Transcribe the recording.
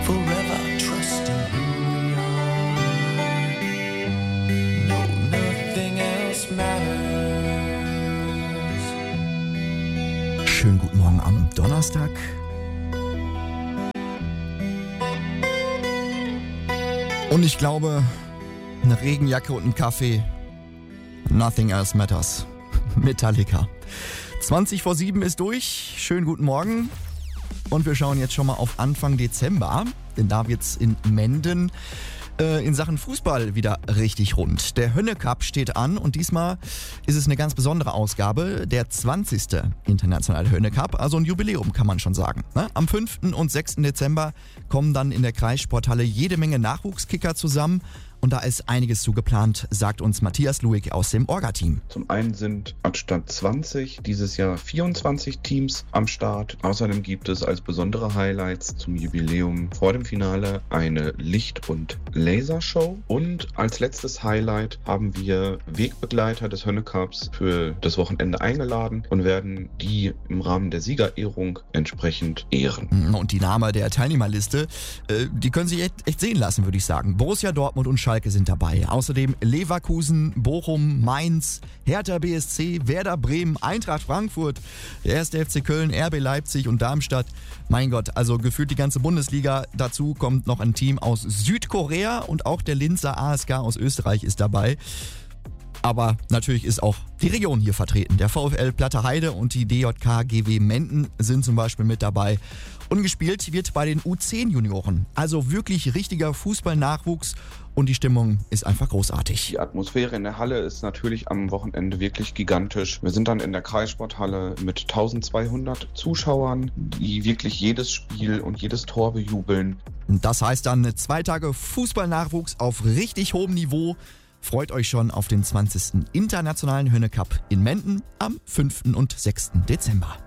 forever trusting who we are. No, nothing else matters. Schönen guten Morgen am Donnerstag. Und ich glaube, eine Regenjacke und ein Kaffee, nothing else matters. Metallica. 7:20 ist durch. Schönen guten Morgen. Und wir schauen jetzt schon mal auf Anfang Dezember, denn da wird's in Menden in Sachen Fußball wieder richtig rund. Der Hönne Cup steht an und diesmal ist es eine ganz besondere Ausgabe, der 20. Internationale Hönne Cup, also ein Jubiläum kann man schon sagen. Am 5. und 6. Dezember kommen dann in der Kreissporthalle jede Menge Nachwuchskicker zusammen. Und da ist einiges zu geplant, sagt uns Matthias Luig aus dem Orga-Team. Zum einen sind anstatt 20 dieses Jahr 24 Teams am Start. Außerdem gibt es als besondere Highlights zum Jubiläum vor dem Finale eine Licht- und Lasershow. Und als letztes Highlight haben wir Wegbegleiter des Hönne Cups für das Wochenende eingeladen und werden die im Rahmen der Siegerehrung entsprechend ehren. Und die Namen der Teilnehmerliste, die können sich echt sehen lassen, würde ich sagen. Borussia Dortmund und Schalke sind dabei. Außerdem Leverkusen, Bochum, Mainz, Hertha BSC, Werder Bremen, Eintracht Frankfurt, der 1. FC Köln, RB Leipzig und Darmstadt. Mein Gott, also gefühlt die ganze Bundesliga. Dazu kommt noch ein Team aus Südkorea und auch der Linzer ASK aus Österreich ist dabei. Aber natürlich ist auch die Region hier vertreten. Der VfL Platte Heide und die DJK GW Menden sind zum Beispiel mit dabei. Und gespielt wird bei den U10-Junioren. Also wirklich richtiger Fußballnachwuchs und die Stimmung ist einfach großartig. Die Atmosphäre in der Halle ist natürlich am Wochenende wirklich gigantisch. Wir sind dann in der Kreissporthalle mit 1200 Zuschauern, die wirklich jedes Spiel und jedes Tor bejubeln. Das heißt dann 2 Tage Fußballnachwuchs auf richtig hohem Niveau. Freut euch schon auf den 20. Internationalen Hönne Cup in Menden am 5. und 6. Dezember.